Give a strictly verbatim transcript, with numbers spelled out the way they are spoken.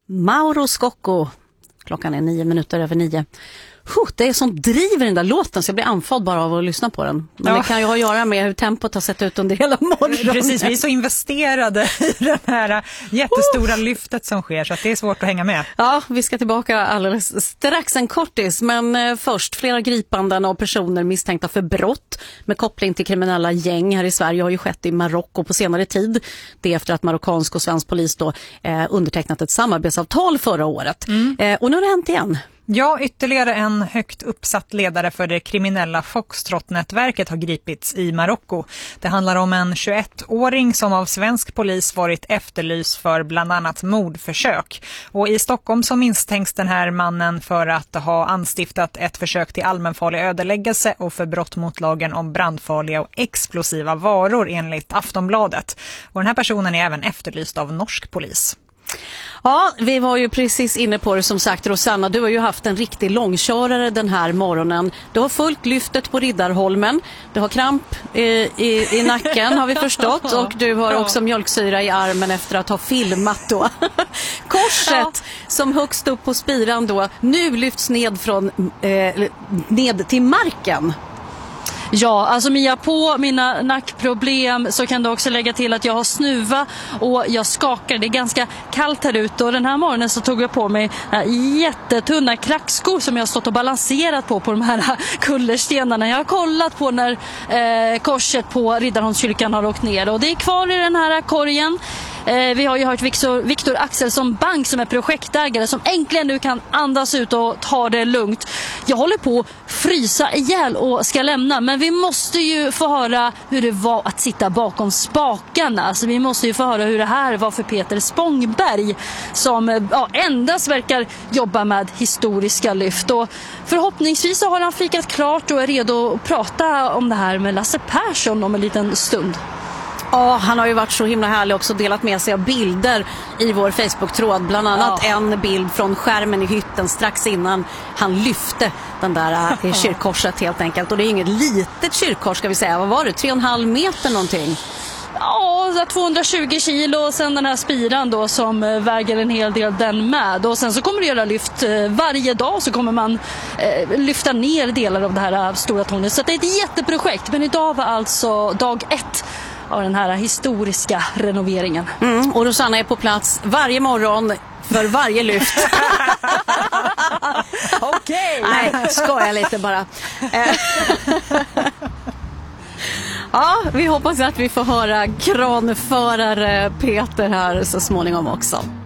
Mauro Scocco. Klockan är nio minuter över nio. Huh, det är som driver den där låten så jag blir andfådd bara av att lyssna på den. Men ja. Det kan ju ha att göra med hur tempot har sett ut under hela morgonen. Precis, vi är så investerade i det här jättestora uh. lyftet som sker så att det är svårt att hänga med. Ja, vi ska tillbaka alldeles strax en kortis. Men eh, först, flera gripanden av personer misstänkta för brott med koppling till kriminella gäng här i Sverige har ju skett i Marocko på senare tid. Det är efter att marockansk och svensk polis då eh, undertecknat ett samarbetsavtal förra året. Mm. Eh, och nu har det hänt igen. Ja, ytterligare en högt uppsatt ledare för det kriminella Foxtrot-nätverket har gripits i Marocko. Det handlar om en tjugoettåring som av svensk polis varit efterlyst för bland annat mordförsök. Och i Stockholm så misstänks den här mannen för att ha anstiftat ett försök till allmänfarlig ödeläggelse och för brott mot lagen om brandfarliga och explosiva varor enligt Aftonbladet. Och den här personen är även efterlyst av norsk polis. Ja, vi var ju precis inne på det som sagt. Rosanna, du har ju haft en riktig långkörare den här morgonen. Du har fullt lyftet på Riddarholmen. Du har kramp i, i, i nacken har vi förstått. Och du har också mjölksyra i armen efter att ha filmat då. Korset ja. Som högst upp på spiran då nu lyfts ned, från, eh, ned till marken. Ja, alltså Mia, på mina nackproblem så kan du också lägga till att jag har snuva och jag skakar. Det är ganska kallt här ute och den här morgonen så tog jag på mig jättetunna klackskor som jag har stått och balanserat på på de här kullerstenarna. Jag har kollat på när eh, korset på Riddarholmskyrkan har åkt ner och det är kvar i den här korgen. Eh, vi har ju hört Victor, Victor Axelsson Bank som är projektägare som äntligen nu kan andas ut och ta det lugnt. Jag håller på att frysa ihjäl och ska lämna, men vi måste ju få höra hur det var att sitta bakom spakarna. Alltså vi måste ju få höra hur det här var för Peter Spångberg som ja, endast verkar jobba med historiska lyft. Och förhoppningsvis så har han fikat klart och är redo att prata om det här med Lasse Persson om en liten stund. Ja, han har ju varit så himla härlig också, delat med sig av bilder i vår Facebook-tråd. Bland annat ja. en bild från skärmen i hytten strax innan han lyfte den där ja. kyrkkorset helt enkelt. Och det är inget litet kyrkkors ska vi säga. Vad var det? tre och en halv meter någonting? Ja, tvåhundratjugo kilo och sen den här spiran då som väger en hel del den med. Och sen så kommer det göra lyft varje dag så kommer man eh, lyfta ner delar av det här stora tornet. Så det är ett jätteprojekt, men idag var alltså dag ett av den här historiska renoveringen. Mm, och Rosanna är på plats varje morgon för varje lyft. Okej. Okay. Nej, skojar lite bara. Ja, vi hoppas att vi får höra kranförare Peter här så småningom också.